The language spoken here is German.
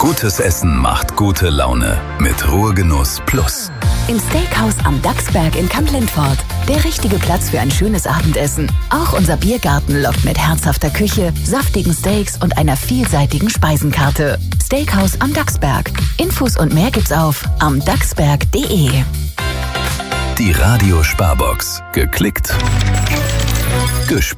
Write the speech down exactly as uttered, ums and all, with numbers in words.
Gutes Essen macht gute Laune mit Ruhegenuss Plus. Im Steakhouse am Dachsberg in Kamp-Lindfort. Der richtige Platz für ein schönes Abendessen. Auch unser Biergarten lockt mit herzhafter Küche, saftigen Steaks und einer vielseitigen Speisenkarte. Steakhouse am Dachsberg. Infos und mehr gibt's auf am dachsberg punkt de. Die Radio Sparbox. Geklickt, gespart.